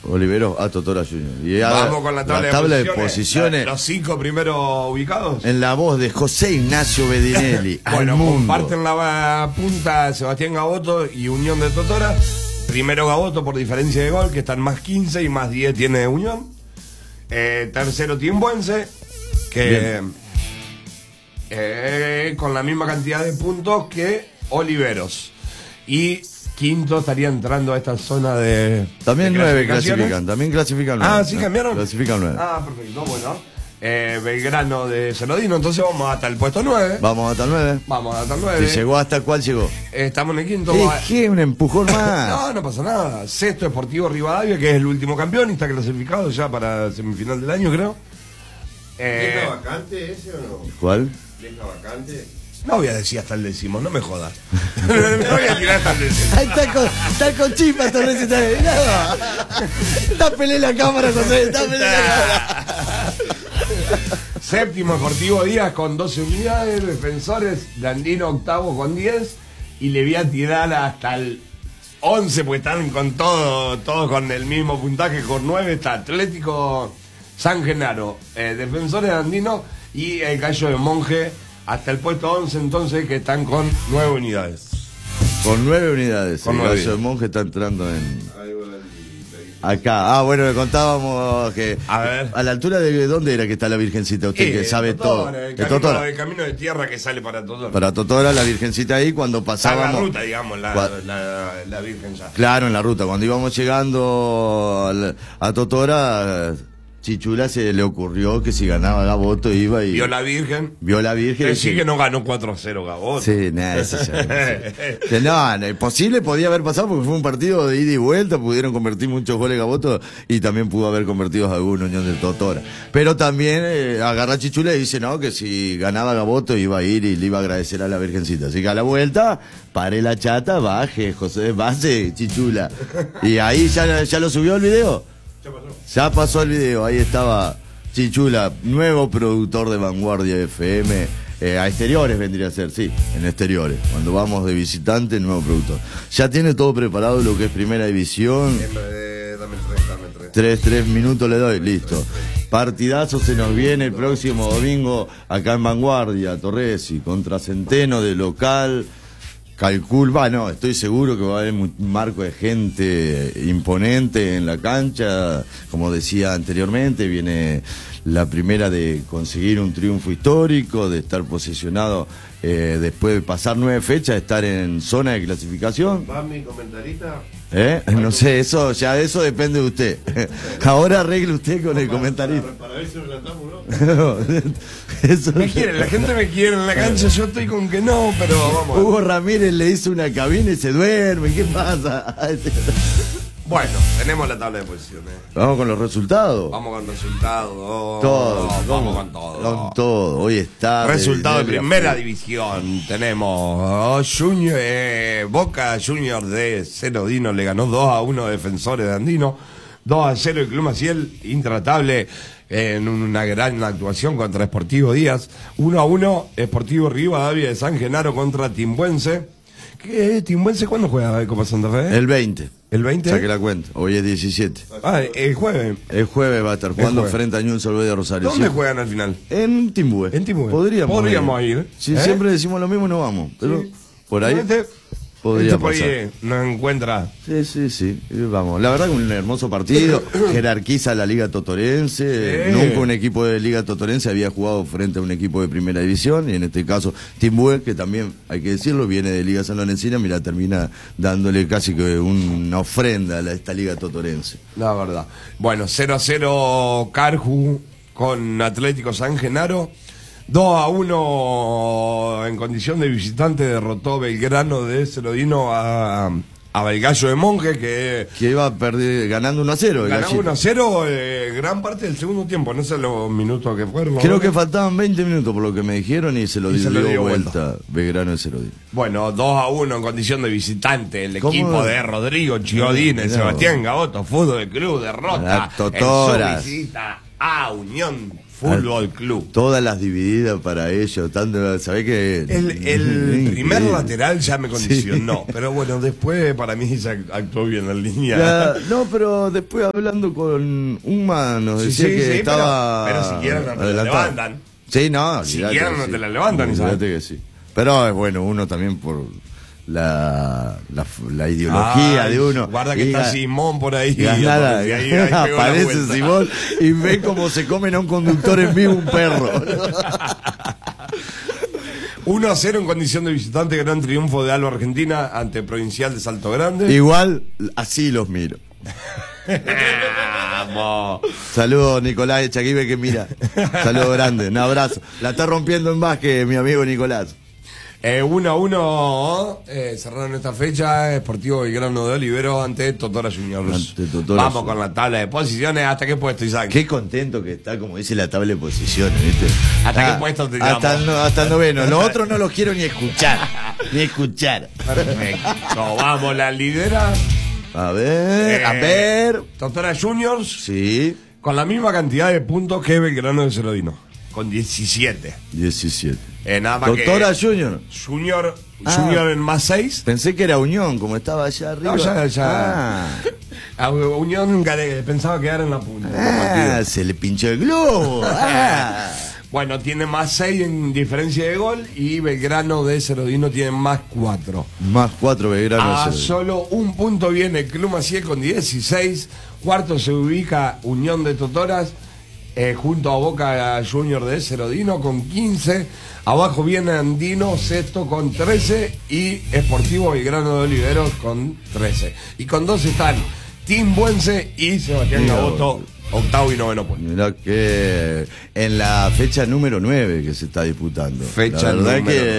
Oliveros a Totora Junior. Y vamos con la tabla de posiciones. Los 5 primeros ubicados. En la voz de José Ignacio Bedinelli. Bueno, comparten la punta Sebastián Gaboto y Unión de Totora. Primero Gaboto por diferencia de gol, que están más 15 y más 10 tiene Unión. Tercero Tiembuense, que con la misma cantidad de puntos que Oliveros. Y quinto estaría entrando a esta zona de. También 9 clasifican, también clasifican 9. Ah, sí, cambiaron. Clasifican 9. Ah, perfecto, bueno. Belgrano de Celodino, entonces vamos hasta el puesto 9. Vamos hasta el 9. Vamos hasta el 9. ¿Y llegó hasta cuál llegó? Estamos en el quinto. ¿Qué? Un empujón más. No pasa nada. Sexto Sportivo Rivadavia, que es el último campeón y está clasificado ya para semifinal del año, creo. ¿Deja vacante ese o no? ¿Cuál? ¿Deja vacante? No voy a decir hasta el décimo, no me jodas. No voy a tirar hasta el décimo. Ahí está con chispa, Torres. Está pelé la cámara, José. Está pelé la cámara. Séptimo Deportivo Díaz con 12 unidades. Defensores de Andino octavo con 10. Y le voy a tirar hasta el 11, porque están con todos con el mismo puntaje, con 9. Está Atlético San Genaro, Defensores de Andino y el Gallo de Monje. Hasta el puesto 11, entonces, que están con 9 unidades. Con 9 unidades. Con el 9. Gallo de Monje está entrando en. Acá. Bueno, le contábamos que. A ver. A la altura de dónde era que está la Virgencita, usted que sabe todo. El camino de tierra que sale para Totora. Para Totora, la Virgencita ahí, cuando pasábamos. En la ruta, digamos, la Virgen ya. Claro, en la ruta. Cuando íbamos llegando a Totora, Chichula se le ocurrió que si ganaba Gaboto iba y. Vio la Virgen. Que sí que no ganó 4-0 Gaboto. Sí, nada, eso ya. No, posible podía haber pasado porque fue un partido de ida y vuelta, pudieron convertir muchos goles Gaboto y también pudo haber convertido alguna Unión de Totora. Pero también agarra Chichula y dice, no, que si ganaba Gaboto iba a ir y le iba a agradecer a la Virgencita. Así que a la vuelta, pare la chata, baje, José, base, Chichula. Y ahí ya lo subió el video. Ya pasó el video, ahí estaba Chichula, nuevo productor de Vanguardia FM, a exteriores vendría a ser, sí, en exteriores, cuando vamos de visitante, nuevo productor. Ya tiene todo preparado lo que es primera división. Dame 3 minutos le doy, listo. Partidazo se nos viene el próximo domingo acá en Vanguardia, Torresi, contra Centeno de local. Estoy seguro que va a haber un marco de gente imponente en la cancha. Como decía anteriormente, viene la primera de conseguir un triunfo histórico, de estar posicionado después de pasar 9 fechas, estar en zona de clasificación. ¿Va mi comentarista? No sé, eso depende de usted. Ahora arregle usted con el comentarista. Para ver si nos plantamos, ¿no? La gente me quiere en la cancha, yo estoy con que no, pero vamos. Hugo Ramírez le hizo una cabina y se duerme, ¿qué pasa? Bueno, tenemos la tabla de posiciones. Vamos con los resultados. Vamos con resultados. Vamos con todo. Con todo. Hoy está. Resultado de primera división. Tenemos Boca Juniors de Celodino le ganó 2-1 a Defensores de Andino. 2-0 el Club Maciel, intratable en una gran actuación contra Sportivo Díaz. 1-1 Sportivo Rivadavia de San Genaro contra Tiembuense. ¿Tiembuense cuándo juega Copa Santa Fe? El 20. ¿El 20? Saque la cuenta. Hoy es 17. El jueves. El jueves va a estar jugando frente a Newell's Old Boys de Rosario. ¿Dónde juegan al final? En Timbúe. Podríamos ir. Si siempre decimos lo mismo, no vamos. Pero por ahí podría pasar. Nos encuentra. Sí. Vamos. La verdad que un hermoso partido. Jerarquiza la Liga Totorense. Nunca un equipo de Liga Totorense había jugado frente a un equipo de Primera División. Y en este caso, Timbúe, que también, hay que decirlo, viene de Liga San Lorencina. Mira, termina dándole casi que una ofrenda a esta Liga Totorense. La verdad. Bueno, 0-0 Carju con Atlético San Genaro. 2-1 en condición de visitante derrotó Belgrano de Celodino a Belgallo de Monje, que iba a perder, ganando 1-0. Ganaba 1-0 gran parte del segundo tiempo, no sé los minutos que fueron. Creo que faltaban 20 minutos por lo que me dijeron y se lo dio vuelta Belgrano de Celodino. Bueno, 2-1 en condición de visitante el equipo de Rodrigo Chiodine, Sebastián Gaboto, Fútbol Club, derrota en su visita a Unión Fútbol Club. Todas las divididas para ellos, tanto, ¿sabés que El primer lateral ya me condicionó, pero bueno, después para mí se actuó bien en línea. No, pero después hablando con Uma nos decía que estaba pero si quieren no te la levantan. Sí, no, si quieren no te la levantan, que sí. Pero es bueno, uno también por la ideología de uno. Guarda que está Simón por ahí. Aparece Simón y ve cómo se comen a un conductor en vivo un perro. 1-0 en condición de visitante, gran triunfo de Alba Argentina ante Provincial de Salto Grande. Igual, así los miro. Vamos. Saludos Nicolás Echaquibe que mira. Saludos grande, un abrazo. La está rompiendo en básquet mi amigo Nicolás. 1-1 cerraron esta fecha Sportivo Belgrano de Olivero ante Totora Juniors. Vamos con la tabla de posiciones. ¿Hasta qué puesto, Isaac? Qué contento que está, como dice la tabla de posiciones, ¿viste? ¿Hasta qué puesto te llamo? Hasta el noveno. Los otros no los quiero ni escuchar. Perfecto. Vamos, la lidera. A ver. Totora Juniors. Sí. Con la misma cantidad de puntos que Belgrano de Cerodino. Con 17. Nada más Doctora Junior. Junior en más 6. Pensé que era Unión, como estaba allá arriba. No, ya. Unión pensaba quedar en la punta. Se le pinchó el globo. Bueno, tiene más 6 en diferencia de gol y Belgrano de Cerodino tiene más 4. Más 4 Belgrano. Solo un punto viene Club Maciel con 16. Cuarto se ubica Unión de Totoras. Junto a Boca Junior de Cerodino con 15, abajo viene Andino, sexto con 13 y Sportivo Belgrano de Oliveros con 13. Y con 12 están Timbuense y Sebastián Gaboto, octavo y noveno puesto. Mirá que en la fecha número 9 que se está disputando. La verdad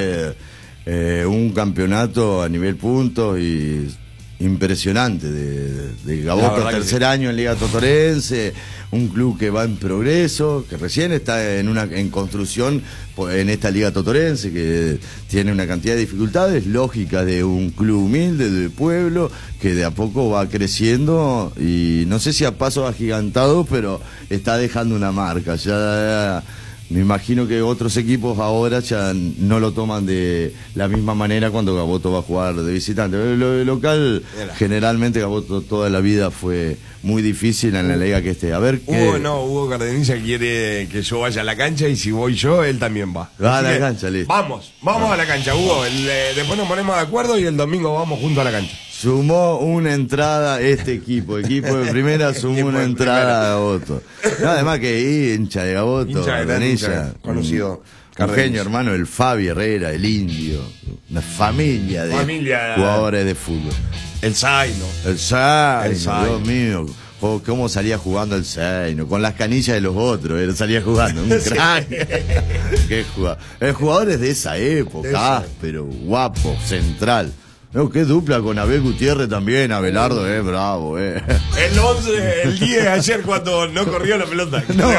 que un campeonato a nivel puntos y impresionante de Gaboto, tercer año en Liga Totorense, un club que va en progreso, que recién está en construcción en esta Liga Totorense, que tiene una cantidad de dificultades lógicas de un club humilde, de pueblo, que de a poco va creciendo y no sé si a pasos agigantados, pero está dejando una marca. Ya me imagino que otros equipos ahora ya no lo toman de la misma manera cuando Gaboto va a jugar de visitante. Lo de local, generalmente Gaboto toda la vida fue muy difícil en la liga que esté. A ver qué... Hugo Cardenilla quiere que yo vaya a la cancha y si voy yo, él también va. Va a la cancha, listo. Vamos a la cancha, Hugo. Después nos ponemos de acuerdo y el domingo vamos juntos a la cancha. Sumó una entrada este equipo de primera sumó una entrada a Gaboto. No, además que hincha de Gaboto, Cardenilla, conocido. Un genio, hermano, el Fabi Herrera, el Indio, una familia de jugadores de fútbol. El Zaino, Dios mío. ¿Cómo salía jugando el Zaino? Con las canillas de los otros, él salía jugando. Un crack. Qué jugador. Jugadores de esa época, áspero, guapo, central. No, qué dupla con Abel Gutiérrez también, Abelardo, bravo, El 11, el 10 ayer cuando no corrió la pelota. No.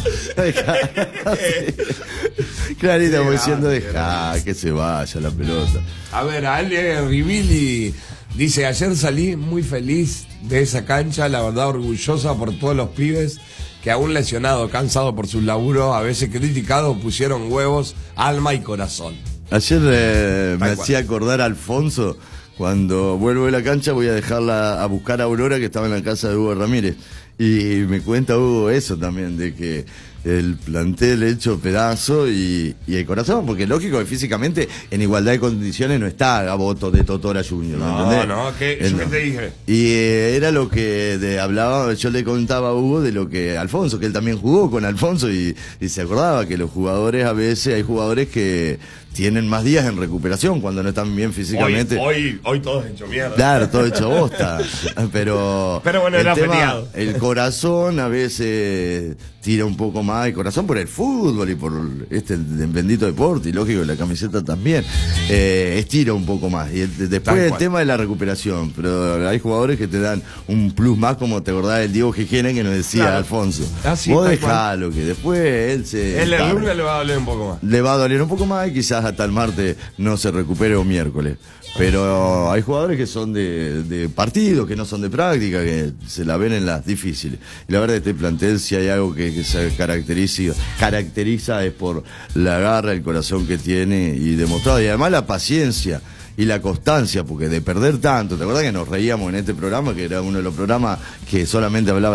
Clarita, voy diciendo, deja que se vaya la pelota. A ver, Ale Rivilli dice, ayer salí muy feliz de esa cancha, la verdad orgullosa por todos los pibes que aún lesionados, cansados por sus laburos, a veces criticados, pusieron huevos, alma y corazón. Ayer me hacía acordar a Alfonso, cuando vuelvo de la cancha voy a dejarla a buscar a Aurora que estaba en la casa de Hugo Ramírez. Y me cuenta Hugo eso también, de que el plantel hecho pedazo y el corazón, porque lógico que físicamente en igualdad de condiciones no está Gaboto de Totora Junior, ¿qué te dije? Y era lo que hablaba, yo le contaba a Hugo de lo que Alfonso, que él también jugó con Alfonso y se acordaba que los jugadores a veces, hay jugadores que tienen más días en recuperación cuando no están bien físicamente. Hoy todos hecho mierda. Claro, todo hecho bosta. Pero bueno, era feriado. El corazón a veces tira un poco más, el corazón por el fútbol y por el bendito deporte, y lógico la camiseta también, estira un poco más. Y después el tema de la recuperación, pero hay jugadores que te dan un plus más, como te acordás del Diego Gijena que nos decía Alfonso. Vos dejalo, que después el lunes le va a doler un poco más. Le va a doler un poco más y quizás hasta el martes no se recupere o miércoles. Pero hay jugadores que son de partido, que no son de práctica, que se la ven en las difíciles. Y la verdad, este plantel, si hay algo que que se caracteriza es por la garra, el corazón que tiene y demostrado, y además la paciencia y la constancia, porque de perder tanto, ¿te acuerdas que nos reíamos en este programa, que era uno de los programas que solamente hablaba